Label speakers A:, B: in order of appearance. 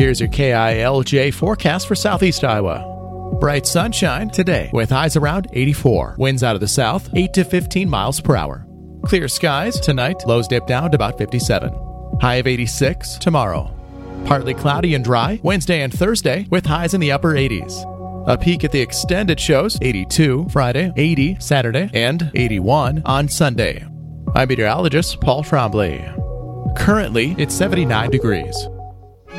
A: Here's your KILJ forecast for southeast Iowa. Bright sunshine today with highs around 84. Winds out of the south 8 to 15 miles per hour. Clear skies tonight. Lows dip down to about 57. High of 86 tomorrow. Partly cloudy and dry Wednesday and Thursday with highs in the upper 80s. A peek at the extended shows 82 Friday, 80 Saturday, and 81 on Sunday. I'm meteorologist Paul Trombley. Currently, it's 79 degrees.